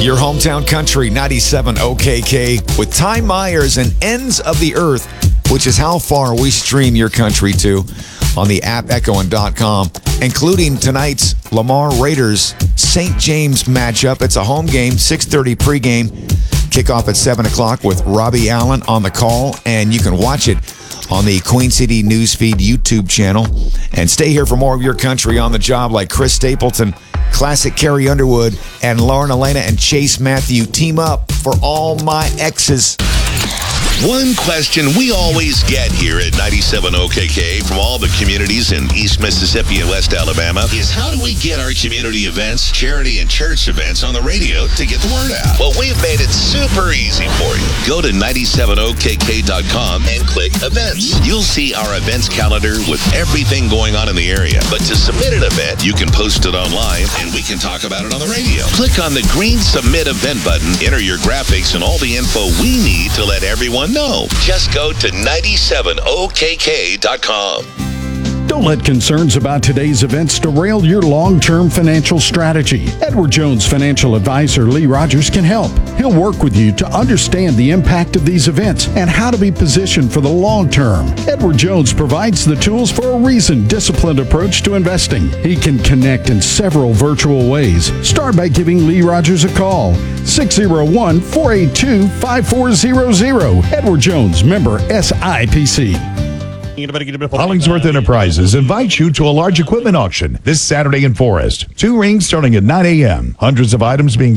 Your hometown country, 97 OKK, with Ty Myers and Ends of the Earth, which is how far we stream your country to on the app, echoing.com, including tonight's Lamar Raiders St. James matchup. It's a home game, 6:30 pregame, kickoff at 7 o'clock with Robbie Allen on the call, and you can watch it on the Queen City Newsfeed YouTube channel. And stay here for more of your country on the job, like Chris Stapleton, Classic Carrie Underwood, and Lauren Elena and Chase Matthew team up for All My Exes. One question we always get here at 97 OKK from all the communities in East Mississippi and West Alabama is how do we get our community events, charity, and church events on the radio to get the word out? Well, we've made it super easy for you. Go to 97okk.com and click events. You'll see our events calendar with everything going on in the area. But to submit an event, you can post it online and we can talk about it on the radio. Click on the green submit event button, enter your graphics and all the info we need to let everyone know. Just go to 97okk.com. Don't let concerns about today's events derail your long-term financial strategy. Edward Jones financial advisor Lee Rogers can help. He'll work with you to understand the impact of these events and how to be positioned for the long term. Edward Jones provides the tools for a reasoned, disciplined approach to investing. He can connect in several virtual ways. Start by giving Lee Rogers a call. 601-482-5400. Edward Jones, member SIPC. Hollingsworth Enterprises invites you to a large equipment auction this Saturday in Forest. 2 rings starting at 9 a.m. Hundreds of items being